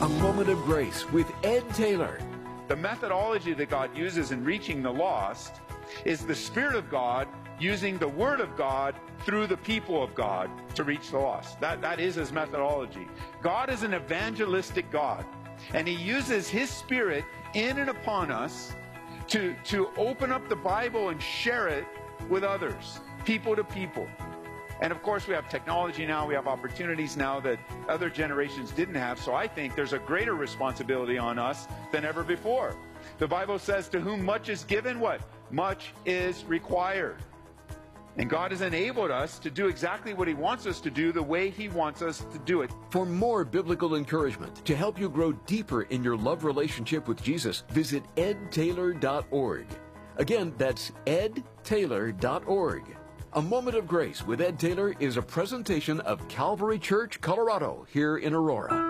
A Moment of Grace with Ed Taylor. The methodology that God uses in reaching the lost is the Spirit of God using the Word of God through the people of God to reach the lost. That is His methodology. God is an evangelistic God, and He uses His Spirit in and upon us to open up the Bible and share it with others, people to people. And of course, we have technology now, we have opportunities now that other generations didn't have, so I think there's a greater responsibility on us than ever before. The Bible says, to whom much is given, what? Much is required. And God has enabled us to do exactly what He wants us to do, the way He wants us to do it. For more biblical encouragement to help you grow deeper in your love relationship with Jesus, visit edtaylor.org. Again, that's edtaylor.org. A Moment of Grace with Ed Taylor is a presentation of Calvary Church, Colorado, here in Aurora.